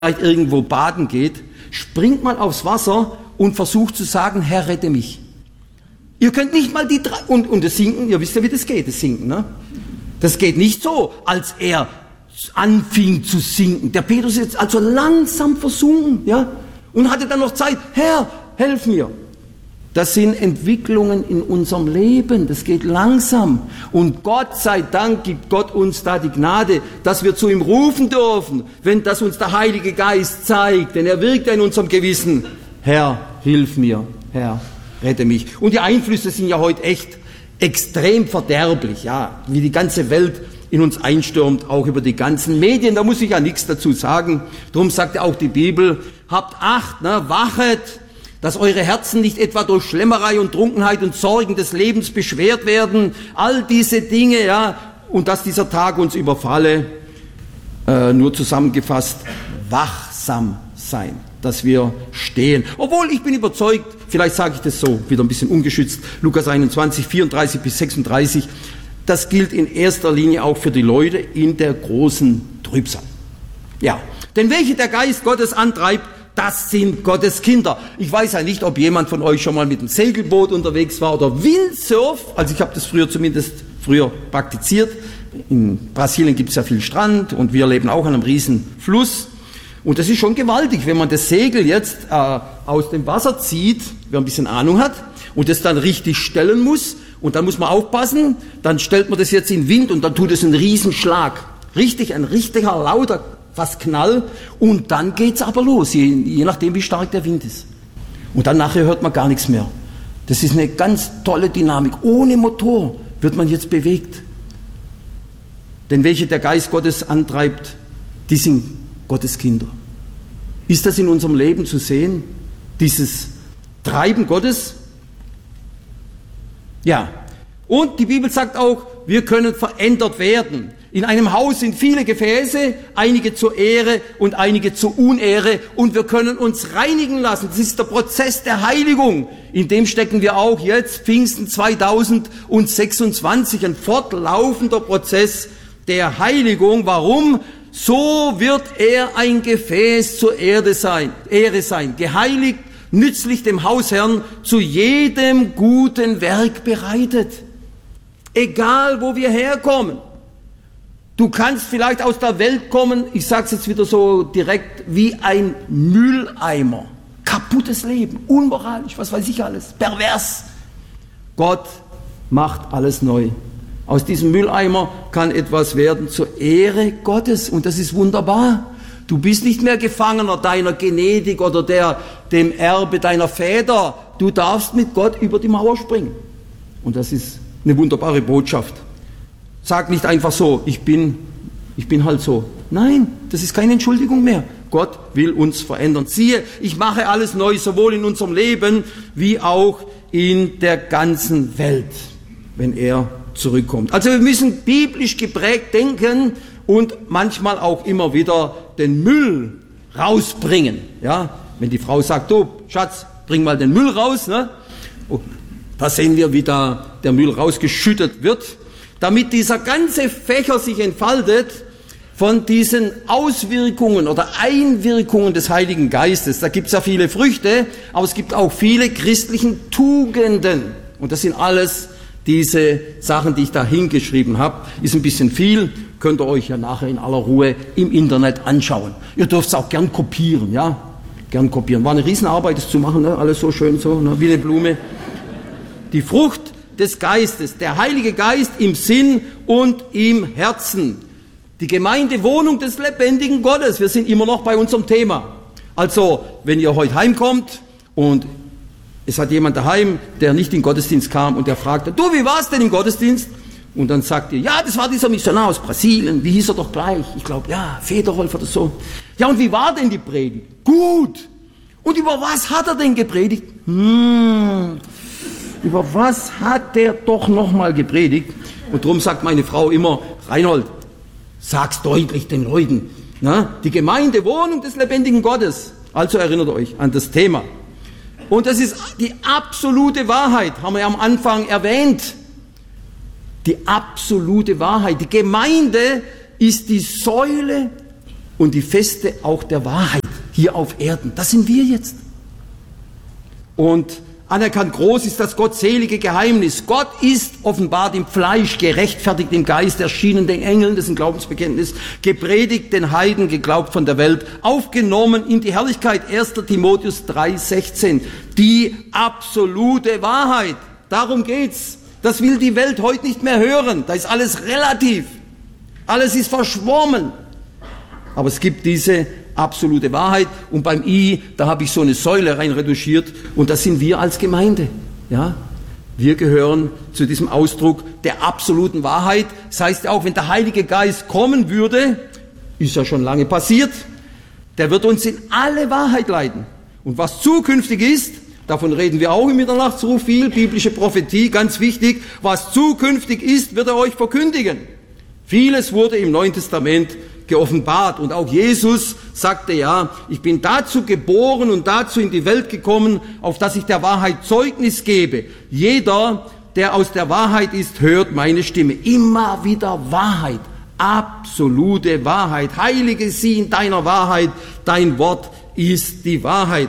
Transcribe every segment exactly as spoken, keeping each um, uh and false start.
vielleicht irgendwo baden geht, springt mal aufs Wasser und versucht zu sagen, Herr, rette mich. Ihr könnt nicht mal die drei, und, und das Sinken, ihr wisst ja, wie das geht, das Sinken, ne? Das geht nicht so, als er anfing zu sinken. Der Petrus ist also langsam versunken, ja? Und hatte dann noch Zeit, Herr, helf mir. Das sind Entwicklungen in unserem Leben, das geht langsam. Und Gott sei Dank gibt Gott uns da die Gnade, dass wir zu ihm rufen dürfen, wenn das uns der Heilige Geist zeigt, denn er wirkt ja in unserem Gewissen. Herr, hilf mir, Herr, rette mich. Und die Einflüsse sind ja heute echt extrem verderblich, ja, wie die ganze Welt in uns einstürmt, auch über die ganzen Medien, da muss ich ja nichts dazu sagen. Darum sagt ja auch die Bibel, habt Acht, ne, wachet, dass eure Herzen nicht etwa durch Schlemmerei und Trunkenheit und Sorgen des Lebens beschwert werden, all diese Dinge, ja, und dass dieser Tag uns überfalle, äh, nur zusammengefasst, wachsam sein, dass wir stehen. Obwohl, ich bin überzeugt, vielleicht sage ich das so, wieder ein bisschen ungeschützt, Lukas einundzwanzig, vierunddreißig bis sechsunddreißig, das gilt in erster Linie auch für die Leute in der großen Trübsal. Ja, denn welche der Geist Gottes antreibt, das sind Gottes Kinder. Ich weiß ja nicht, ob jemand von euch schon mal mit einem Segelboot unterwegs war oder Windsurf. Also ich habe das früher zumindest früher praktiziert. In Brasilien gibt es ja viel Strand und wir leben auch an einem riesen Fluss. Und das ist schon gewaltig, wenn man das Segel jetzt äh, aus dem Wasser zieht, wer ein bisschen Ahnung hat, und das dann richtig stellen muss. Und dann muss man aufpassen, dann stellt man das jetzt in Wind und dann tut es einen Riesenschlag. Richtig, ein richtiger, lauter, fast Knall. Und dann geht's aber los, je, je nachdem, wie stark der Wind ist. Und dann nachher hört man gar nichts mehr. Das ist eine ganz tolle Dynamik. Ohne Motor wird man jetzt bewegt. Denn welche der Geist Gottes antreibt, die sind Gottes Kinder. Ist das in unserem Leben zu sehen? Dieses Treiben Gottes? Ja. Und die Bibel sagt auch, wir können verändert werden. In einem Haus sind viele Gefäße, einige zur Ehre und einige zur Unehre, und wir können uns reinigen lassen. Das ist der Prozess der Heiligung. In dem stecken wir auch jetzt, Pfingsten zweitausendsechsundzwanzig, ein fortlaufender Prozess der Heiligung. Warum? So wird er ein Gefäß zur Erde sein, Ehre sein, geheiligt, nützlich dem Hausherrn, zu jedem guten Werk bereitet. Egal, wo wir herkommen. Du kannst vielleicht aus der Welt kommen, ich sage es jetzt wieder so direkt, wie ein Mülleimer. Kaputtes Leben, unmoralisch, was weiß ich alles, pervers. Gott macht alles neu. Aus diesem Mülleimer kann etwas werden zur Ehre Gottes, und das ist wunderbar. Du bist nicht mehr Gefangener deiner Genetik oder der, dem Erbe deiner Väter. Du darfst mit Gott über die Mauer springen. Und das ist eine wunderbare Botschaft. Sag nicht einfach so, ich bin, ich bin halt so. Nein, das ist keine Entschuldigung mehr. Gott will uns verändern. Siehe, ich mache alles neu, sowohl in unserem Leben wie auch in der ganzen Welt, wenn er zurückkommt. Also wir müssen biblisch geprägt denken und manchmal auch immer wieder den Müll rausbringen. Ja, wenn die Frau sagt, du Schatz, bring mal den Müll raus, ne? Und da sehen wir, wie da der Müll rausgeschüttet wird, damit dieser ganze Fächer sich entfaltet von diesen Auswirkungen oder Einwirkungen des Heiligen Geistes. Da gibt es ja viele Früchte, aber es gibt auch viele christlichen Tugenden. Und das sind alles diese Sachen, die ich da hingeschrieben habe. Ist ein bisschen viel, könnt ihr euch ja nachher in aller Ruhe im Internet anschauen. Ihr dürft es auch gern kopieren, ja? Gern kopieren. War eine Riesenarbeit, das zu machen, ne? Alles so schön, so, ne? Wie eine Blume. Die Frucht des Geistes, der Heilige Geist im Sinn und im Herzen. Die Gemeindewohnung des lebendigen Gottes. Wir sind immer noch bei unserem Thema. Also, wenn ihr heute heimkommt und es hat jemand daheim, der nicht in den Gottesdienst kam, und der fragte, du, wie war es denn im Gottesdienst? Und dann sagt ihr, ja, das war dieser Missionar aus Brasilien, wie hieß er doch gleich? Ich glaube, ja, Federholf oder so. Ja, und wie war denn die Predigt? Gut. Und über was hat er denn gepredigt? Hm, über was hat der doch nochmal gepredigt? Und darum sagt meine Frau immer, Reinhold, sag's deutlich den Leuten. Na, die Gemeindewohnung des lebendigen Gottes. Also erinnert euch an das Thema. Und das ist die absolute Wahrheit, haben wir ja am Anfang erwähnt. Die absolute Wahrheit. Die Gemeinde ist die Säule und die Feste auch der Wahrheit hier auf Erden. Das sind wir jetzt. Und anerkannt groß ist das gottselige Geheimnis. Gott ist offenbart im Fleisch, gerechtfertigt im Geist, erschienen den Engeln, das ist ein Glaubensbekenntnis, gepredigt den Heiden, geglaubt von der Welt, aufgenommen in die Herrlichkeit. erster Timotheus drei sechzehn. Die absolute Wahrheit. Darum geht's. Das will die Welt heute nicht mehr hören. Da ist alles relativ. Alles ist verschwommen. Aber es gibt diese absolute Wahrheit, und beim I, da habe ich so eine Säule rein retuschiert, und das sind wir als Gemeinde. Ja? Wir gehören zu diesem Ausdruck der absoluten Wahrheit. Das heißt ja auch, wenn der Heilige Geist kommen würde, ist ja schon lange passiert, der wird uns in alle Wahrheit leiten. Und was zukünftig ist, davon reden wir auch im Mitternachtsruf viel, biblische Prophetie, ganz wichtig, was zukünftig ist, wird er euch verkündigen. Vieles wurde im Neuen Testament geoffenbart, und auch Jesus sagte ja, ich bin dazu geboren und dazu in die Welt gekommen, auf dass ich der Wahrheit Zeugnis gebe. Jeder, der aus der Wahrheit ist, hört meine Stimme. Immer wieder Wahrheit, absolute Wahrheit. Heilige sie in deiner Wahrheit, dein Wort ist die Wahrheit.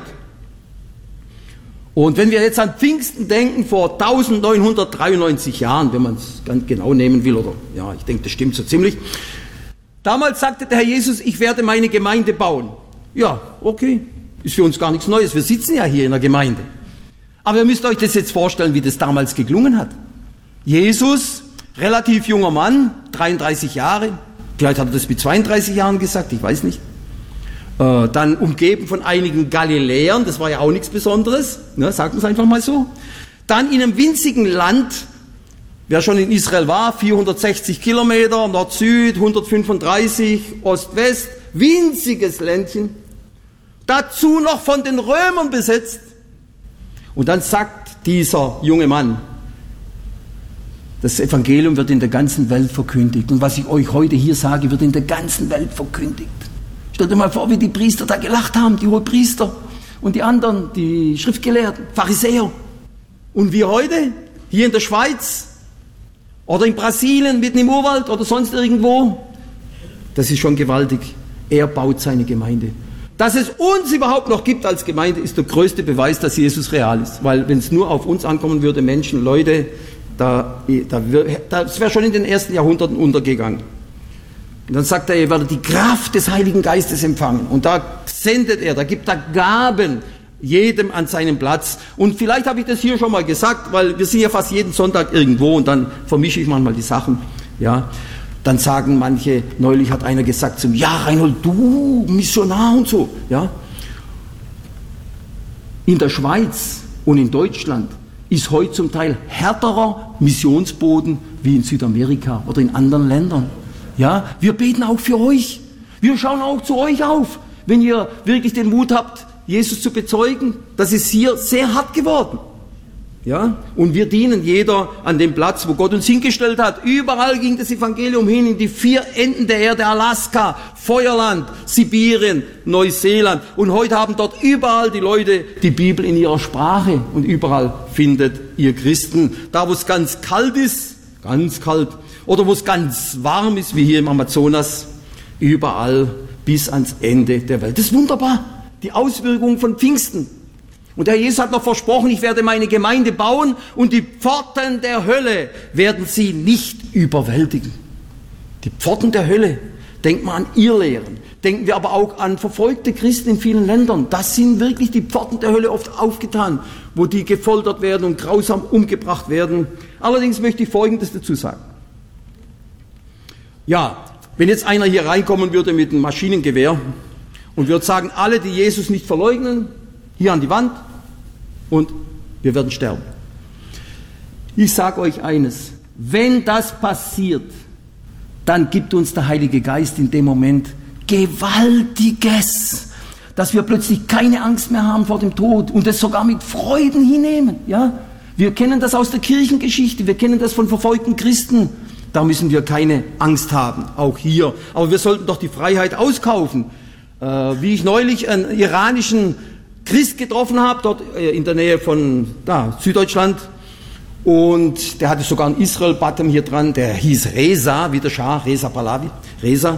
Und wenn wir jetzt an Pfingsten denken, vor neunzehnhundertdreiundneunzig Jahren, wenn man es ganz genau nehmen will, oder ja, ich denke, das stimmt so ziemlich. Damals sagte der Herr Jesus, ich werde meine Gemeinde bauen. Ja, okay, ist für uns gar nichts Neues. Wir sitzen ja hier in der Gemeinde. Aber ihr müsst euch das jetzt vorstellen, wie das damals geklungen hat. Jesus, relativ junger Mann, dreiunddreißig Jahre, vielleicht hat er das mit zweiunddreißig Jahren gesagt, ich weiß nicht. Äh, dann umgeben von einigen Galiläern, das war ja auch nichts Besonderes, ne, sagen wir es einfach mal so. Dann in einem winzigen Land, wer schon in Israel war, vierhundertsechzig Kilometer, Nord-Süd, hundertfünfunddreißig, Ost-West, winziges Ländchen, dazu noch von den Römern besetzt. Und dann sagt dieser junge Mann, das Evangelium wird in der ganzen Welt verkündigt. Und was ich euch heute hier sage, wird in der ganzen Welt verkündigt. Stellt euch mal vor, wie die Priester da gelacht haben, die Hohepriester und die anderen, die Schriftgelehrten, Pharisäer. Und wir heute, hier in der Schweiz, oder in Brasilien, mitten im Urwald oder sonst irgendwo. Das ist schon gewaltig. Er baut seine Gemeinde. Dass es uns überhaupt noch gibt als Gemeinde, ist der größte Beweis, dass Jesus real ist. Weil wenn es nur auf uns ankommen würde, Menschen, Leute, da, da, das wäre schon in den ersten Jahrhunderten untergegangen. Und dann sagt er, ihr werdet die Kraft des Heiligen Geistes empfangen. Und da sendet er, da gibt er Gaben, jedem an seinem Platz. Und vielleicht habe ich das hier schon mal gesagt, weil wir sind ja fast jeden Sonntag irgendwo, und dann vermische ich manchmal die Sachen. Ja, dann sagen manche, neulich hat einer gesagt zu mir, ja Reinhold, du Missionar und so. Ja. In der Schweiz und in Deutschland ist heute zum Teil härterer Missionsboden wie in Südamerika oder in anderen Ländern. Ja, wir beten auch für euch. Wir schauen auch zu euch auf, wenn ihr wirklich den Mut habt, Jesus zu bezeugen. Das ist hier sehr hart geworden. Ja? Und wir dienen jeder an dem Platz, wo Gott uns hingestellt hat. Überall ging das Evangelium hin, in die vier Enden der Erde, Alaska, Feuerland, Sibirien, Neuseeland. Und heute haben dort überall die Leute die Bibel in ihrer Sprache. Und überall findet ihr Christen. Da, wo es ganz kalt ist, ganz kalt, oder wo es ganz warm ist, wie hier im Amazonas, überall bis ans Ende der Welt. Das ist wunderbar. Die Auswirkungen von Pfingsten. Und der Herr Jesus hat noch versprochen, ich werde meine Gemeinde bauen und die Pforten der Hölle werden sie nicht überwältigen. Die Pforten der Hölle. Denkt man an Irrlehren. Denken wir aber auch an verfolgte Christen in vielen Ländern. Das sind wirklich die Pforten der Hölle oft aufgetan, wo die gefoltert werden und grausam umgebracht werden. Allerdings möchte ich Folgendes dazu sagen. Ja, wenn jetzt einer hier reinkommen würde mit einem Maschinengewehr und würde sagen, alle, die Jesus nicht verleugnen, hier an die Wand, und wir werden sterben. Ich sage euch eines, wenn das passiert, dann gibt uns der Heilige Geist in dem Moment Gewaltiges, dass wir plötzlich keine Angst mehr haben vor dem Tod und es sogar mit Freuden hinnehmen. Ja? Wir kennen das aus der Kirchengeschichte, wir kennen das von verfolgten Christen. Da müssen wir keine Angst haben, auch hier. Aber wir sollten doch die Freiheit auskaufen. Äh, wie ich neulich einen iranischen Christ getroffen habe, dort äh, in der Nähe von da, Süddeutschland. Und der hatte sogar einen Israel-Button hier dran, der hieß Reza, wie der Schah, Reza Pahlavi, Reza.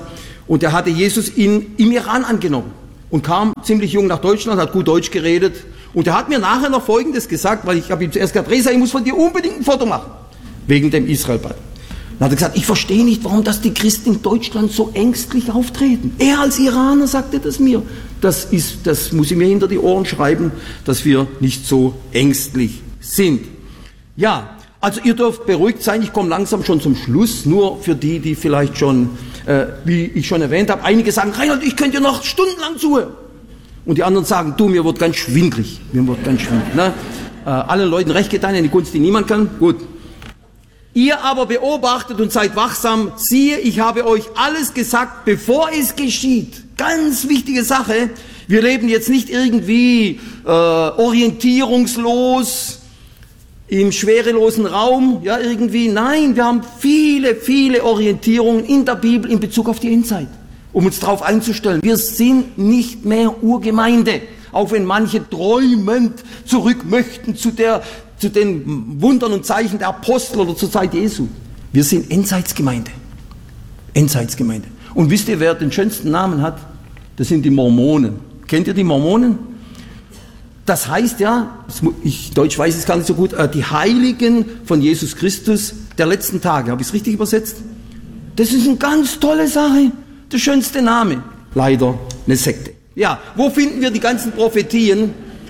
Und er hatte Jesus in, im Iran angenommen und kam ziemlich jung nach Deutschland, hat gut Deutsch geredet. Und er hat mir nachher noch Folgendes gesagt, weil ich habe ihm zuerst gesagt, Reza, ich muss von dir unbedingt ein Foto machen, wegen dem Israel-Ball. Dann hat er gesagt, ich verstehe nicht, warum das die Christen in Deutschland so ängstlich auftreten. Er als Iraner sagte das mir. Das ist, das muss ich mir hinter die Ohren schreiben, dass wir nicht so ängstlich sind. Ja, also ihr dürft beruhigt sein, ich komme langsam schon zum Schluss, nur für die, die vielleicht schon, äh, wie ich schon erwähnt habe, einige sagen, Reinhard, ich könnte dir noch stundenlang zuhören. Und die anderen sagen, du, mir wird ganz schwindlig, mir wird ganz schwindlig. Ne? Äh, allen Leuten recht getan, eine Kunst, die niemand kann, gut. Ihr aber beobachtet und seid wachsam, siehe, ich habe euch alles gesagt, bevor es geschieht. Ganz wichtige Sache, wir leben jetzt nicht irgendwie äh, orientierungslos, im schwerelosen Raum, ja irgendwie, nein, wir haben viele, viele Orientierungen in der Bibel in Bezug auf die Endzeit, um uns darauf einzustellen. Wir sind nicht mehr Urgemeinde, auch wenn manche träumend zurück möchten zu, der, zu den Wundern und Zeichen der Apostel oder zur Zeit Jesu. Wir sind Endzeitsgemeinde, Endzeitsgemeinde. Und wisst ihr, wer den schönsten Namen hat? Das sind die Mormonen. Kennt ihr die Mormonen? Das heißt ja, ich Deutsch weiß es gar nicht so gut, die Heiligen von Jesus Christus der letzten Tage. Habe ich es richtig übersetzt? Das ist eine ganz tolle Sache. Der schönste Name. Leider eine Sekte. Ja, wo finden wir die ganzen Prophetien?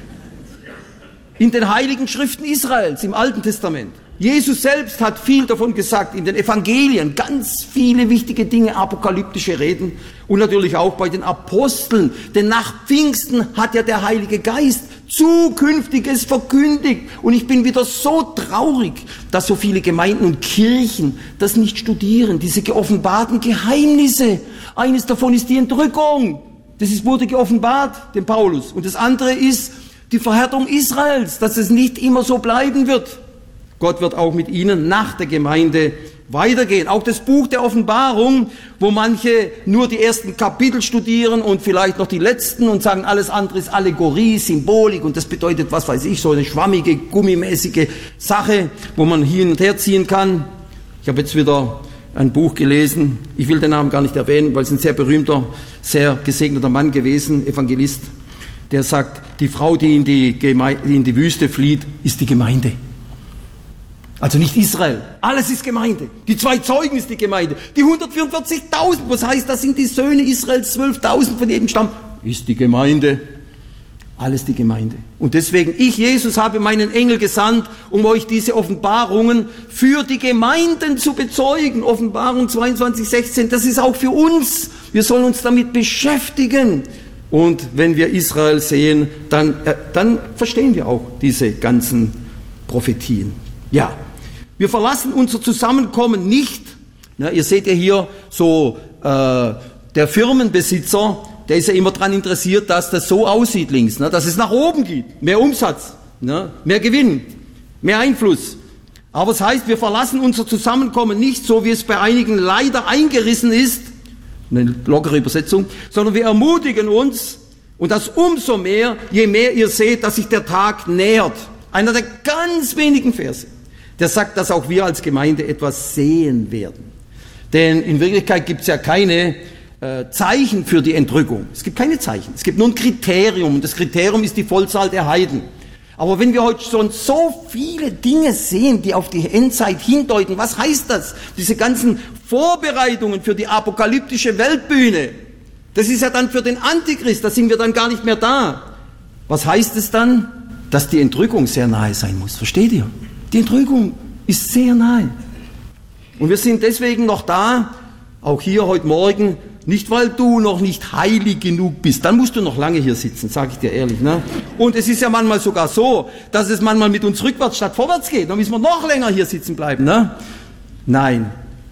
In den heiligen Schriften Israels, im Alten Testament. Jesus selbst hat viel davon gesagt, in den Evangelien, ganz viele wichtige Dinge, apokalyptische Reden und natürlich auch bei den Aposteln, denn nach Pfingsten hat ja der Heilige Geist Zukünftiges verkündigt und ich bin wieder so traurig, dass so viele Gemeinden und Kirchen das nicht studieren, diese geoffenbarten Geheimnisse. Eines davon ist die Entrückung, das ist, wurde geoffenbart, dem Paulus, und das andere ist die Verhärtung Israels, dass es nicht immer so bleiben wird. Gott wird auch mit ihnen nach der Gemeinde weitergehen. Auch das Buch der Offenbarung, wo manche nur die ersten Kapitel studieren und vielleicht noch die letzten und sagen, alles andere ist Allegorie, Symbolik und das bedeutet, was weiß ich, so eine schwammige, gummimäßige Sache, wo man hin und her ziehen kann. Ich habe jetzt wieder ein Buch gelesen, ich will den Namen gar nicht erwähnen, weil es ein sehr berühmter, sehr gesegneter Mann gewesen, Evangelist, der sagt, die Frau, die in die, Geme- die in die Wüste flieht, ist die Gemeinde. Also nicht Israel, alles ist Gemeinde. Die zwei Zeugen ist die Gemeinde. Die hundertvierundvierzigtausend, was heißt, das sind die Söhne Israels, zwölftausend von jedem Stamm, ist die Gemeinde. Alles die Gemeinde. Und deswegen, ich, Jesus, habe meinen Engel gesandt, um euch diese Offenbarungen für die Gemeinden zu bezeugen. Offenbarung zweiundzwanzig, sechzehn, das ist auch für uns. Wir sollen uns damit beschäftigen. Und wenn wir Israel sehen, dann, äh, dann verstehen wir auch diese ganzen Prophetien. Ja, wir verlassen unser Zusammenkommen nicht. Ja, ihr seht ja hier so, äh, der Firmenbesitzer, der ist ja immer daran interessiert, dass das so aussieht links, ne, dass es nach oben geht. Mehr Umsatz, ne, mehr Gewinn, mehr Einfluss. Aber es heißt, wir verlassen unser Zusammenkommen nicht, so wie es bei einigen leider eingerissen ist, eine lockere Übersetzung, sondern wir ermutigen uns, und das umso mehr, je mehr ihr seht, dass sich der Tag nähert. Einer der ganz wenigen Verse, der sagt, dass auch wir als Gemeinde etwas sehen werden. Denn in Wirklichkeit gibt es ja keine äh, Zeichen für die Entrückung. Es gibt keine Zeichen. Es gibt nur ein Kriterium. Und das Kriterium ist die Vollzahl der Heiden. Aber wenn wir heute schon so viele Dinge sehen, die auf die Endzeit hindeuten, was heißt das? Diese ganzen Vorbereitungen für die apokalyptische Weltbühne, das ist ja dann für den Antichrist, da sind wir dann gar nicht mehr da. Was heißt es dann? Dass die Entrückung sehr nahe sein muss. Versteht ihr? Die Entrückung ist sehr nahe. Und wir sind deswegen noch da, auch hier heute Morgen, nicht weil du noch nicht heilig genug bist, dann musst du noch lange hier sitzen, sage ich dir ehrlich. Ne? Und es ist ja manchmal sogar so, dass es manchmal mit uns rückwärts statt vorwärts geht, dann müssen wir noch länger hier sitzen bleiben. Ne? Nein,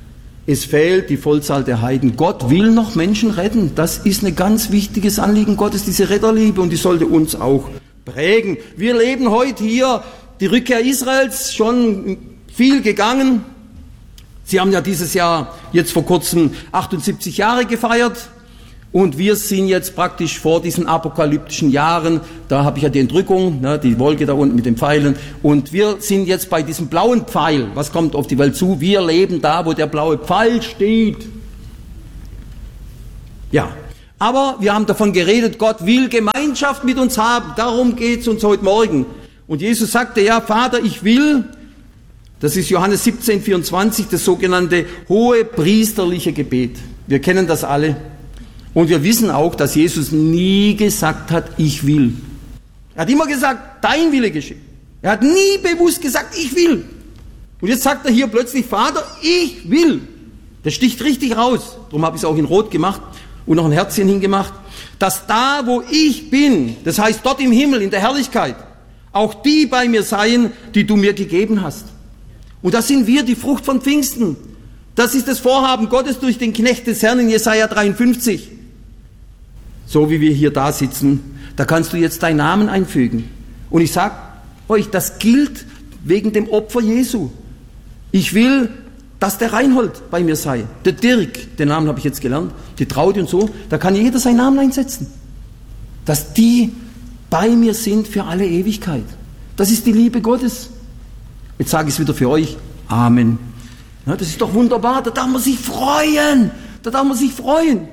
es fehlt die Vollzahl der Heiden. Gott will noch Menschen retten, das ist ein ganz wichtiges Anliegen Gottes, diese Retterliebe, und die sollte uns auch prägen. Wir leben heute hier die Rückkehr Israels, schon viel gegangen. Sie haben ja dieses Jahr jetzt vor kurzem achtundsiebzig Jahre gefeiert und wir sind jetzt praktisch vor diesen apokalyptischen Jahren. Da habe ich ja die Entrückung, ne, die Wolke da unten mit den Pfeilen, und wir sind jetzt bei diesem blauen Pfeil. Was kommt auf die Welt zu? Wir leben da, wo der blaue Pfeil steht. Ja, aber wir haben davon geredet, Gott will Gemeinschaft mit uns haben. Darum geht es uns heute Morgen. Und Jesus sagte, ja, Vater, ich will, das ist Johannes siebzehn, vierundzwanzig, das sogenannte hohe priesterliche Gebet. Wir kennen das alle. Und wir wissen auch, dass Jesus nie gesagt hat, ich will. Er hat immer gesagt, dein Wille geschehe. Er hat nie bewusst gesagt, ich will. Und jetzt sagt er hier plötzlich, Vater, ich will. Das sticht richtig raus. Darum habe ich es auch in Rot gemacht und noch ein Herzchen hingemacht. Dass da, wo ich bin, das heißt dort im Himmel, in der Herrlichkeit, auch die bei mir seien, die du mir gegeben hast. Und das sind wir, die Frucht von Pfingsten. Das ist das Vorhaben Gottes durch den Knecht des Herrn in Jesaja dreiundfünfzig. So wie wir hier da sitzen, da kannst du jetzt deinen Namen einfügen. Und ich sage euch, das gilt wegen dem Opfer Jesu. Ich will, dass der Reinhold bei mir sei. Der Dirk, den Namen habe ich jetzt gelernt, die Traute und so, da kann jeder seinen Namen einsetzen. Dass die bei mir sind für alle Ewigkeit. Das ist die Liebe Gottes. Jetzt sage ich es wieder für euch. Amen. Ja, das ist doch wunderbar, da darf man sich freuen. Da darf man sich freuen.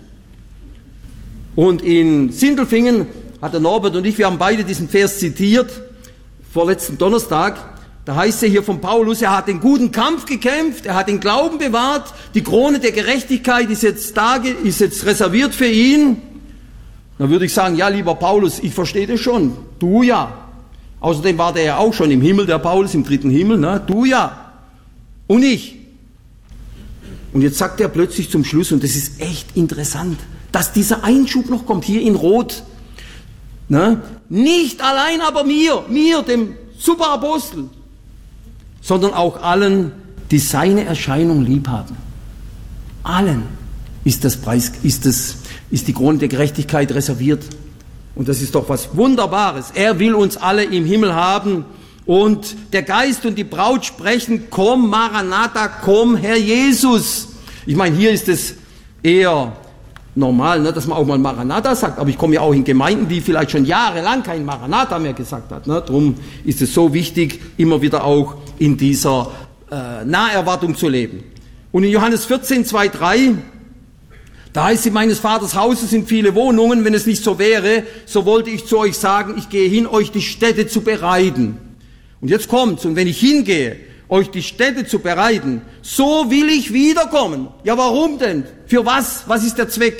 Und in Sindelfingen hat der Norbert und ich, wir haben beide diesen Vers zitiert, vorletzten Donnerstag. Da heißt es hier von Paulus, er hat den guten Kampf gekämpft, er hat den Glauben bewahrt, die Krone der Gerechtigkeit ist jetzt da, ist jetzt reserviert für ihn. Dann würde ich sagen, ja, lieber Paulus, ich verstehe das schon, du ja. Außerdem war der ja auch schon im Himmel, der Paulus, im dritten Himmel, ne? Du ja. Und ich. Und jetzt sagt er plötzlich zum Schluss, und das ist echt interessant, dass dieser Einschub noch kommt, hier in Rot. Ne? Nicht allein aber mir, mir, dem Superapostel, sondern auch allen, die seine Erscheinung lieb haben. Allen ist das Preis, ist das, ist die Krone der Gerechtigkeit reserviert. Und das ist doch was Wunderbares. Er will uns alle im Himmel haben. Und der Geist und die Braut sprechen, komm Maranatha, komm Herr Jesus. Ich meine, hier ist es eher normal, ne, dass man auch mal Maranatha sagt, aber ich komme ja auch in Gemeinden, die vielleicht schon jahrelang kein Maranatha mehr gesagt hat. Ne. Darum ist es so wichtig, immer wieder auch in dieser äh, Naherwartung zu leben. Und in Johannes vierzehn, zwei, drei, da heißt es, in meines Vaters Hause sind viele Wohnungen, wenn es nicht so wäre, so wollte ich zu euch sagen, ich gehe hin, euch die Stätte zu bereiten. Und jetzt kommt's, und wenn ich hingehe, euch die Stätte zu bereiten, so will ich wiederkommen. Ja, warum denn? Für was? Was ist der Zweck?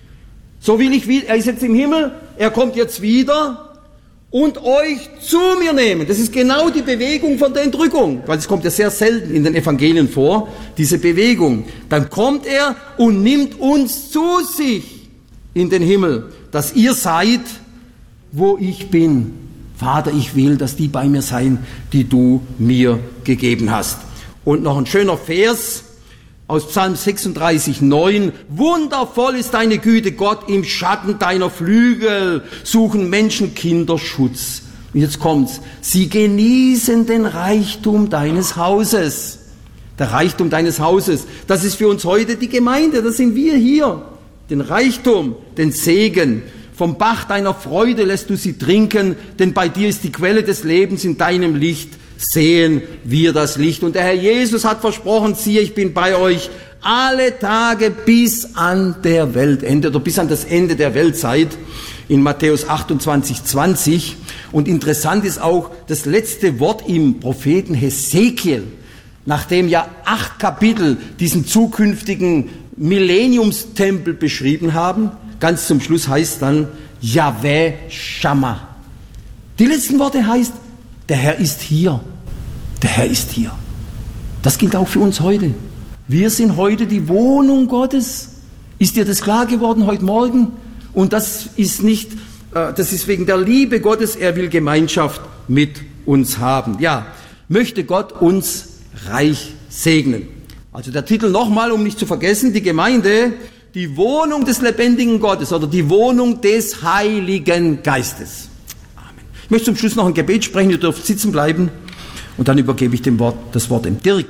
So will ich wieder, er ist jetzt im Himmel, er kommt jetzt wieder und euch zu mir nehmen. Das ist genau die Bewegung von der Entrückung, weil es kommt ja sehr selten in den Evangelien vor, diese Bewegung. Dann kommt er und nimmt uns zu sich in den Himmel, dass ihr seid, wo ich bin. Vater, ich will, dass die bei mir sein, die du mir gegeben hast. Und noch ein schöner Vers aus Psalm sechsunddreißig, neun. Wundervoll ist deine Güte, Gott, im Schatten deiner Flügel suchen Menschenkinder Schutz. Und jetzt kommt's. Sie genießen den Reichtum deines Hauses. Der Reichtum deines Hauses. Das ist für uns heute die Gemeinde. Das sind wir hier. Den Reichtum, den Segen. Vom Bach deiner Freude lässt du sie trinken, denn bei dir ist die Quelle des Lebens, in deinem Licht sehen wir das Licht. Und der Herr Jesus hat versprochen, siehe, ich bin bei euch alle Tage bis an der Weltende, oder bis an das Ende der Weltzeit, in Matthäus achtundzwanzig, zwanzig. Und interessant ist auch das letzte Wort im Propheten Hesekiel, nachdem ja acht Kapitel diesen zukünftigen Millenniumstempel beschrieben haben. Ganz zum Schluss heißt dann Yahweh Shammah. Die letzten Worte heißt, der Herr ist hier. Der Herr ist hier. Das gilt auch für uns heute. Wir sind heute die Wohnung Gottes. Ist dir das klar geworden heute Morgen? Und das ist nicht, äh, das ist wegen der Liebe Gottes. Er will Gemeinschaft mit uns haben. Ja, möchte Gott uns reich segnen. Also der Titel nochmal, um nicht zu vergessen, die Gemeinde, die Wohnung des lebendigen Gottes oder die Wohnung des Heiligen Geistes. Amen. Ich möchte zum Schluss noch ein Gebet sprechen, ihr dürft sitzen bleiben und dann übergebe ich dem Wort, das Wort dem Dirk.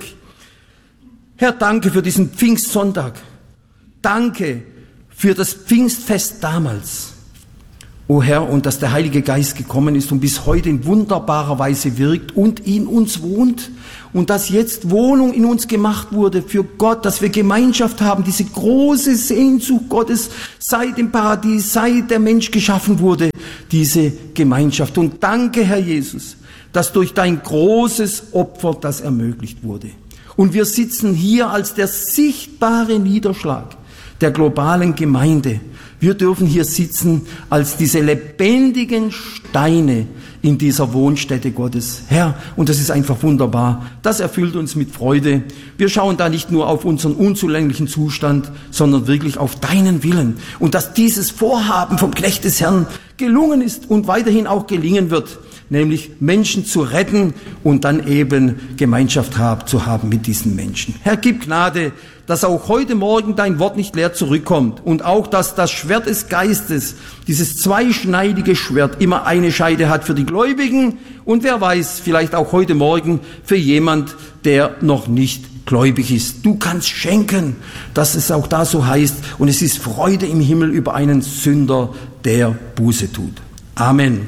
Herr, danke für diesen Pfingstsonntag. Danke für das Pfingstfest damals. O Herr, und dass der Heilige Geist gekommen ist und bis heute in wunderbarer Weise wirkt und in uns wohnt und dass jetzt Wohnung in uns gemacht wurde für Gott, dass wir Gemeinschaft haben, diese große Sehnsucht Gottes, seit im Paradies, seit der Mensch geschaffen wurde, diese Gemeinschaft. Und danke, Herr Jesus, dass durch dein großes Opfer das ermöglicht wurde. Und wir sitzen hier als der sichtbare Niederschlag der globalen Gemeinde. Wir dürfen hier sitzen als diese lebendigen Steine in dieser Wohnstätte Gottes. Herr, und das ist einfach wunderbar. Das erfüllt uns mit Freude. Wir schauen da nicht nur auf unseren unzulänglichen Zustand, sondern wirklich auf deinen Willen. Und dass dieses Vorhaben vom Knecht des Herrn gelungen ist und weiterhin auch gelingen wird, nämlich Menschen zu retten und dann eben Gemeinschaft haben, zu haben mit diesen Menschen. Herr, gib Gnade, dass auch heute Morgen dein Wort nicht leer zurückkommt und auch, dass das Schwert des Geistes, dieses zweischneidige Schwert, immer eine Scheide hat für die Gläubigen und wer weiß, vielleicht auch heute Morgen für jemand, der noch nicht gläubig ist. Du kannst schenken, dass es auch da so heißt und es ist Freude im Himmel über einen Sünder, der Buße tut. Amen.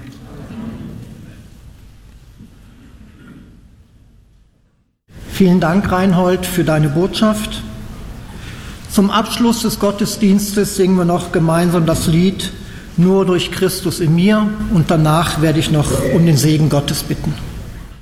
Vielen Dank, Reinhold, für deine Botschaft. Zum Abschluss des Gottesdienstes singen wir noch gemeinsam das Lied Nur durch Christus in mir und danach werde ich noch um den Segen Gottes bitten.